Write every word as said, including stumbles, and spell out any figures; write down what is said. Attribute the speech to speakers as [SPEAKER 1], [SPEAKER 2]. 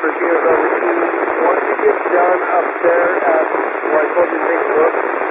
[SPEAKER 1] here, though, he wanted to get done up there at, well, I told you to take a look.